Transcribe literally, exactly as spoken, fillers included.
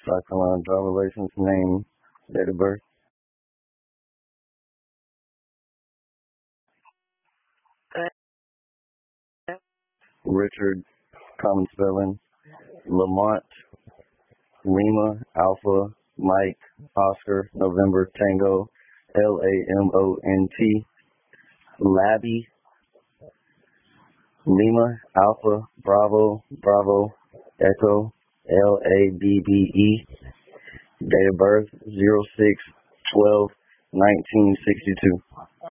South Carolina driver license, name, date of birth. Richard, common spelling. Lamont, Lima, Alpha, Mike, Oscar, November, Tango, L A M O N T. Labby, Lima, Alpha, Bravo, Bravo, Echo, L A B B E. Date of birth, zero six twelve nineteen sixty-two.